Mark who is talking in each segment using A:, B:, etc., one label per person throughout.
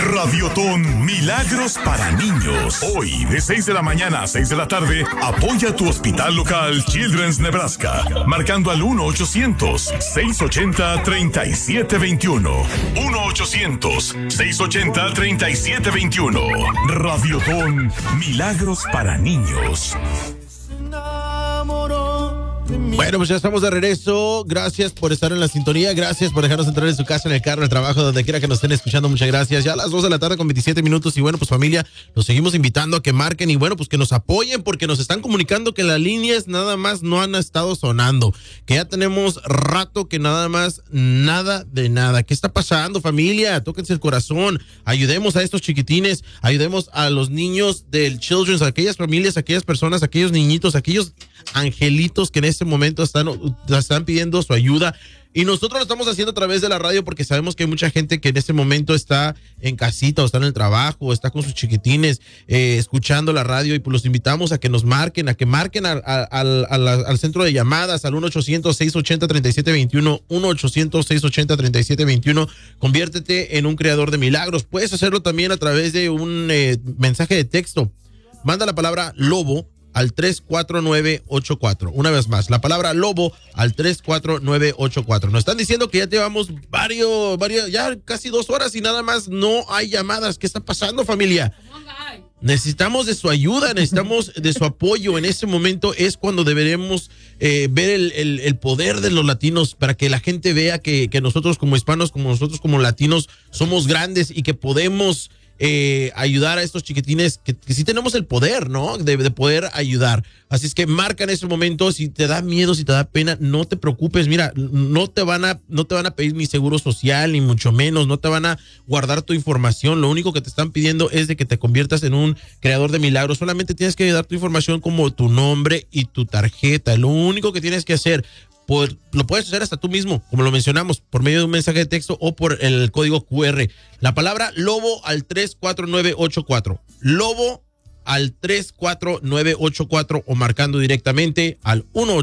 A: Radiotón Milagros para Niños. Hoy, de 6 de la mañana a 6 de la tarde, apoya tu hospital local Children's Nebraska, marcando al 1-800-680-3721. 1-800-680-3721. Radiotón Milagros para Niños.
B: Bueno, pues ya estamos de regreso. Gracias por estar en la sintonía. Gracias por dejarnos entrar en su casa, en el carro, en el trabajo, donde quiera que nos estén escuchando. Muchas gracias. Ya a las 2 de la tarde con 27 minutos. Y bueno, pues familia, los seguimos invitando a que marquen y bueno, pues que nos apoyen porque nos están comunicando que las líneas nada más no han estado sonando. Que ya tenemos rato que nada más, nada de nada. ¿Qué está pasando, familia? Tóquense el corazón. Ayudemos a estos chiquitines. Ayudemos a los niños del Children's, a aquellas familias, a aquellas personas, a aquellos niñitos, a aquellos angelitos que en este momento están pidiendo su ayuda. Y nosotros lo estamos haciendo a través de la radio porque sabemos que hay mucha gente que en este momento está en casita o está en el trabajo o está con sus chiquitines escuchando la radio y pues los invitamos a que nos marquen, al centro de llamadas al 1-800-680-3721, 1-800-680-3721. Conviértete en un creador de milagros. Puedes hacerlo también a través de un mensaje de texto. Manda la palabra lobo al 34984. Una vez más, la palabra lobo al 34984. Nos están diciendo que ya llevamos ya casi 2 horas y nada más no hay llamadas. ¿Qué está pasando, familia? Necesitamos de su ayuda, necesitamos de su apoyo. En este momento es cuando deberemos ver el poder de los latinos para que la gente vea que nosotros como hispanos, como nosotros como latinos, somos grandes y que podemos ayudar a estos chiquitines que sí tenemos el poder, ¿no? De poder ayudar. Así es que marca en ese momento. Si te da miedo, si te da pena, no te preocupes. Mira, no te van a pedir ni seguro social, ni mucho menos. No te van a guardar tu información. Lo único que te están pidiendo es de que te conviertas en un creador de milagros. Solamente tienes que dar tu información como tu nombre y tu tarjeta. Lo único que tienes que hacer. Lo puedes hacer hasta tú mismo, como lo mencionamos, por medio de un mensaje de texto o por el código QR. La palabra lobo al 34984. Lobo al 34984 o marcando directamente al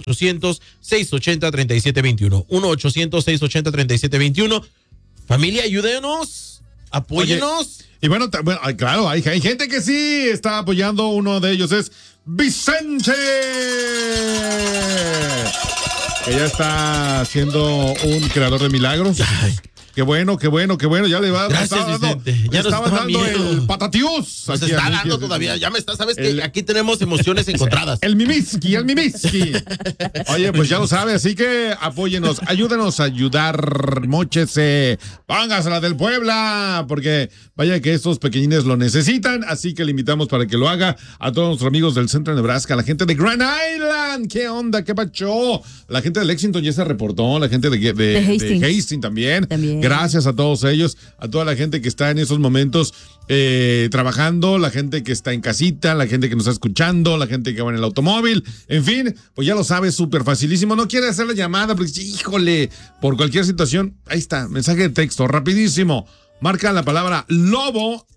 B: 1-800-680-3721. 1-800-680-3721. Familia, ayúdenos, apóyenos.
C: Oye, y bueno, claro, hay gente que sí está apoyando. Uno de ellos es Vicente, que ya está siendo un creador de milagros. Ay. Qué bueno, ya le va.
B: Gracias, Vicente. Ya nos
C: estaba dando
B: miedo.
C: el patatiús.
B: Nos está dando todavía, ya me está, sabes que aquí tenemos emociones encontradas.
C: El mimiski. Oye, pues ya lo sabe, así que apóyenos, ayúdenos a ayudar, móchese, póngasela del Puebla, porque vaya que estos pequeñines lo necesitan, así que le invitamos para que lo haga a todos nuestros amigos del centro de Nebraska, a la gente de Grand Island, ¿qué onda? ¿Qué pacho? La gente de Lexington ya se reportó, la gente de Hastings también. Gracias a todos ellos, a toda la gente que está en esos momentos trabajando, la gente que está en casita, la gente que nos está escuchando, la gente que va en el automóvil, en fin, pues ya lo sabes, súper facilísimo. No quiere hacer la llamada porque, híjole, por cualquier situación, ahí está, mensaje de texto, rapidísimo. Marca la palabra lobo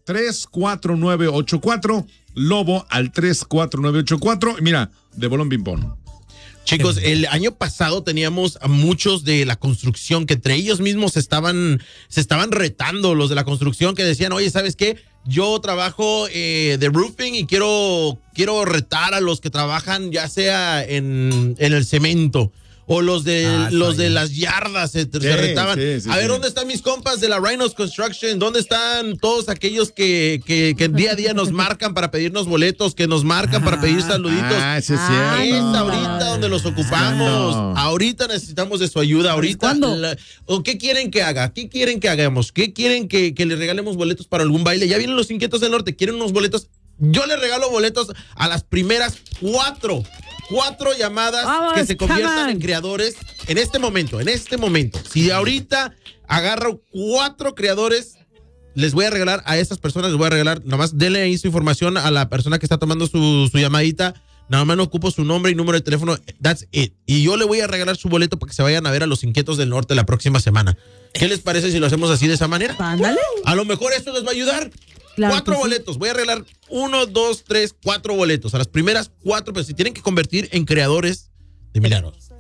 C: 34984, lobo al 34984, y mira, de bolón ping-pong.
B: Chicos, el año pasado teníamos a muchos de la construcción que entre ellos mismos se estaban retando, los de la construcción, que decían, oye, ¿sabes qué? Yo trabajo de roofing y quiero retar a los que trabajan ya sea en el cemento. O los de las yardas se retaban. A ver, ¿dónde están mis compas de la Rhinos Construction? ¿Dónde están todos aquellos que día a día nos marcan para pedirnos boletos, que nos marcan para pedir saluditos?
C: Sí es cierto.
B: Es ahorita donde los ocupamos. Ahorita necesitamos de su ayuda. Ahorita. ¿O qué quieren que haga? ¿Qué quieren que hagamos? ¿Qué quieren que les regalemos boletos para algún baile? Ya vienen los Inquietos del Norte. ¿Quieren unos boletos? Yo les regalo boletos a las primeras 4 llamadas que se conviertan en creadores en este momento. Si ahorita agarro 4 creadores, les voy a regalar a estas personas, nomás denle ahí su información a la persona que está tomando su llamadita. Nada más no ocupo su nombre y número de teléfono. That's it. Y yo le voy a regalar su boleto para que se vayan a ver a los Inquietos del Norte la próxima semana. ¿Qué les parece si lo hacemos así de esa manera?
D: Ándale.
B: A lo mejor esto les va a ayudar. Claro, 4 boletos. Sí. Voy a regalar 1, 2, 3, 4 boletos. A las primeras 4, pero si tienen que convertir en creadores de milagros.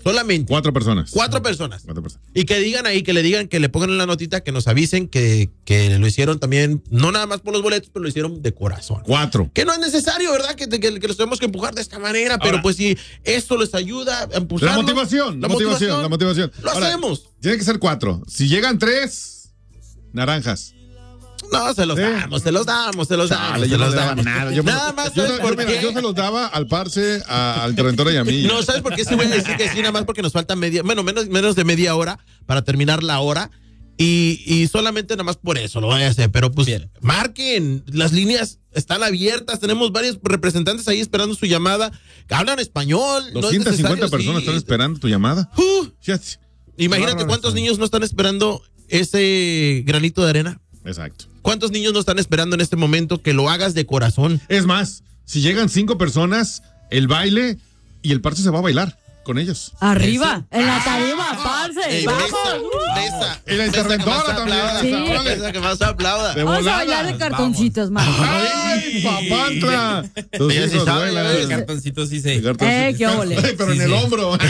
B: Solamente.
C: 4 personas.
B: 4 personas. Y que digan ahí, que le digan, que le pongan en la notita, que nos avisen que lo hicieron también, no nada más por los boletos, pero lo hicieron de corazón. 4. Que no es necesario, ¿verdad? Que los tenemos que empujar de esta manera, pero pues si esto les ayuda a impulsar.
C: La motivación.
B: Lo hacemos.
C: Tiene que ser 4. Si llegan 3, naranjas.
B: No, se los damos.
C: Yo no les daba nada.
B: Nada más, ¿sabes por qué?
C: Yo se los daba al Parce, al Torrentora y a mí.
B: No, ¿sabes por qué? Sí voy a decir que sí, nada más porque nos falta menos de media hora para terminar la hora. Y solamente nada más por eso lo voy a hacer. Pero pues, bien, marquen. Las líneas están abiertas. Tenemos varios representantes ahí esperando su llamada. Hablan español.
C: 250 personas están esperando tu llamada.
B: Imagínate cuántos niños no están esperando ese granito de arena.
C: Exacto.
B: ¿Cuántos niños no están esperando en este momento que lo hagas de corazón?
C: Es más, si llegan 5 personas, el baile y el Parce se va a bailar con ellos.
D: Arriba, en la tarima, Parce.
B: Besa.
C: Y la interventora también.
B: Sí. Esa que más aplauda.
D: Vamos a bailar de cartoncitos, man.
C: ¡Ay, papantra! Tus hijos bailan.
E: El cartoncito sí sé.
D: Qué ole.
C: Pero en el hombro.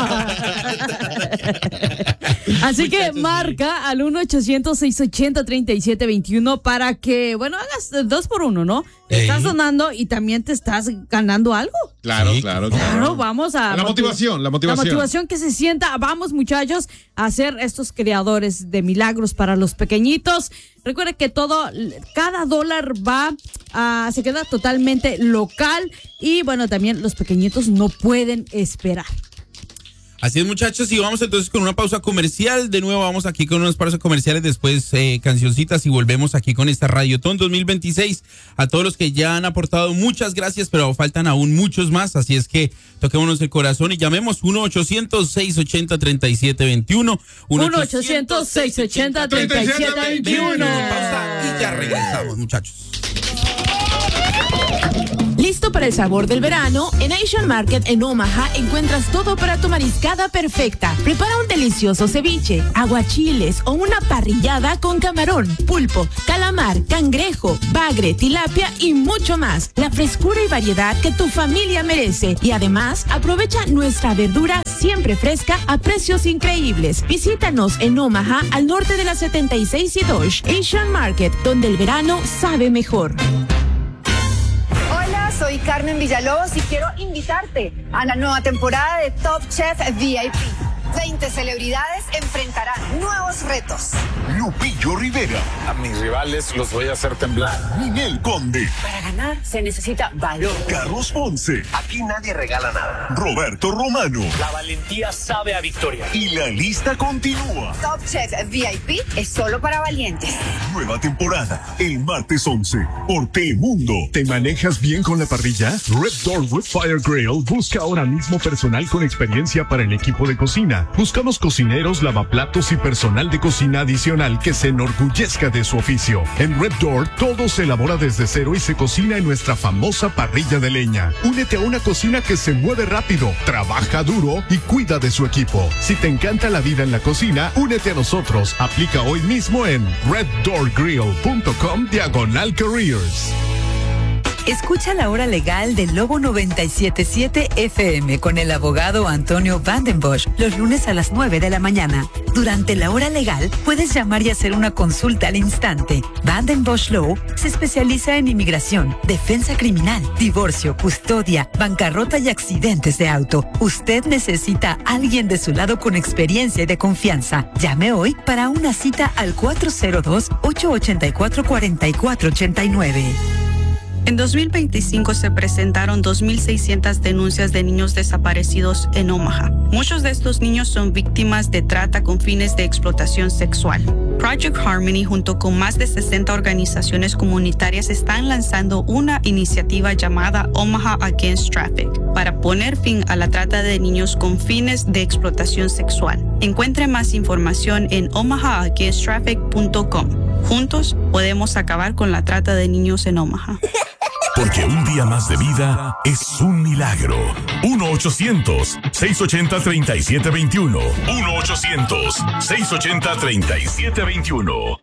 D: Así que marca al 1-800-680-3721 para que, bueno, hagas 2 por 1, ¿no? Estás donando y también te estás ganando algo.
C: Claro.
D: Vamos a...
C: La motivación.
D: La motivación que se sienta. Vamos, muchachos, a ser estos creadores de milagros para los pequeñitos. Recuerda que cada dólar se queda totalmente local y, bueno, también los pequeñitos no pueden esperar.
E: Así es, muchachos, y vamos entonces con una pausa comercial. De nuevo vamos aquí con unas pausas comerciales, después cancioncitas y volvemos aquí con esta Radiotón 2026. A todos los que ya han aportado, muchas gracias, pero faltan aún muchos más, así es que toquémonos el corazón y llamemos 1-800-680-3721.
D: 1-800-680-3721.
E: Pausa y ya regresamos, muchachos.
F: ¿Listo para el sabor del verano? En Asian Market en Omaha encuentras todo para tu mariscada perfecta. Prepara un delicioso ceviche, aguachiles o una parrillada con camarón, pulpo, calamar, cangrejo, bagre, tilapia y mucho más. La frescura y variedad que tu familia merece. Y además, aprovecha nuestra verdura siempre fresca a precios increíbles. Visítanos en Omaha, al norte de la 76 y Dodge. Asian Market, donde el verano sabe mejor.
G: Soy Carmen Villalobos y quiero invitarte a la nueva temporada de Top Chef VIP. 20 celebridades enfrentarán nuevos retos.
A: Lupillo Rivera.
H: A mis rivales los voy a hacer temblar.
A: Ninel Conde.
G: Para ganar se necesita valor.
A: Carlos Ponce.
H: Aquí nadie regala nada.
A: Roberto Romano.
H: La valentía sabe a victoria.
A: Y la lista continúa.
G: Top Chef VIP es solo para valientes.
A: Nueva temporada, el martes 11, por Telemundo.
I: ¿Te manejas bien con la parrilla? Red Door Wood Fire Grill busca ahora mismo personal con experiencia para el equipo de cocina. Buscamos cocineros, lavaplatos y personal de cocina adicional que se enorgullezca de su oficio. En Red Door, todo se elabora desde cero y se cocina en nuestra famosa parrilla de leña. Únete a una cocina que se mueve rápido, trabaja duro y cuida de su equipo. Si te encanta la vida en la cocina, únete a nosotros. Aplica hoy mismo en reddoorgrill.com/careers.
J: Escucha la hora legal de Lobo 97.7 FM con el abogado Antonio Vandenbosch los lunes a las 9 de la mañana. Durante la hora legal puedes llamar y hacer una consulta al instante. Vandenbosch Law se especializa en inmigración, defensa criminal, divorcio, custodia, bancarrota y accidentes de auto. Usted necesita a alguien de su lado con experiencia y de confianza. Llame hoy para una cita al 402-884-4489.
K: En 2025 se presentaron 2.600 denuncias de niños desaparecidos en Omaha. Muchos de estos niños son víctimas de trata con fines de explotación sexual. Project Harmony, junto con más de 60 organizaciones comunitarias, están lanzando una iniciativa llamada Omaha Against Traffic para poner fin a la trata de niños con fines de explotación sexual. Encuentre más información en omahaagainsttraffic.com. Juntos podemos acabar con la trata de niños en Omaha.
A: Porque un día más de vida es un milagro. 1-800-680-3721. 1-800-680-3721.